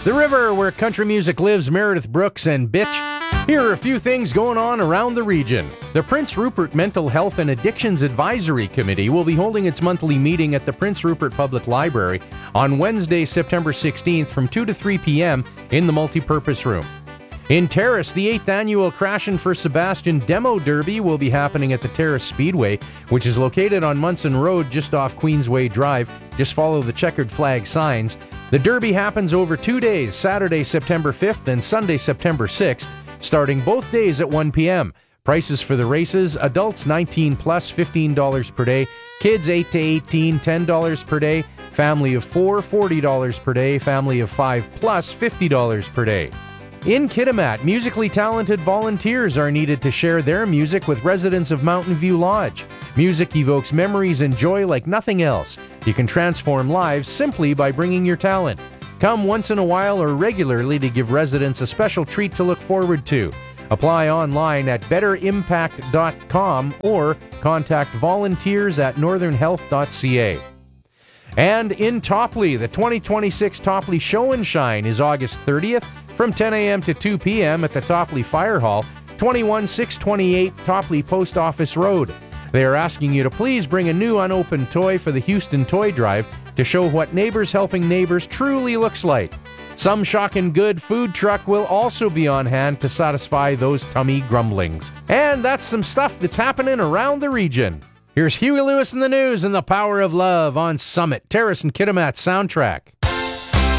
The River, where country music lives, Meredith Brooks and Bitch. Here are a few things going on around the region. The Prince Rupert Mental Health and Addictions Advisory Committee will be holding its monthly meeting at the Prince Rupert Public Library on Wednesday, September 16th from 2 to 3 p.m. in the multipurpose room. In Terrace, the 8th annual Crashin' for Sebastian Demo Derby will be happening at the Terrace Speedway, which is located on Munson Road just off Queensway Drive. Just follow the checkered flag signs. The Derby happens over 2 days, Saturday, September 5th and Sunday, September 6th, starting both days at 1 p.m. Prices for the races: adults 19 plus $15 per day, kids 8 to 18 $10 per day, family of 4 $40 per day, family of 5 plus $50 per day. In Kitimat, musically talented volunteers are needed to share their music with residents of Mountain View Lodge. Music evokes memories and joy like nothing else. You can transform lives simply by bringing your talent. Come once in a while or regularly to give residents a special treat to look forward to. Apply online at betterimpact.com or contact volunteers at northernhealth.ca. And in Topley, the 2026 Topley Show and Shine is August 30th from 10 a.m. to 2 p.m. at the Topley Fire Hall, 21628 Topley Post Office Road. They are asking you to please bring a new unopened toy for the Houston Toy Drive to show what Neighbors Helping Neighbors truly looks like. Some shocking good food truck will also be on hand to satisfy those tummy grumblings. And that's some stuff that's happening around the region. Here's Huey Lewis in the news and the Power of Love on Summit, Terrace and Kitimat soundtrack.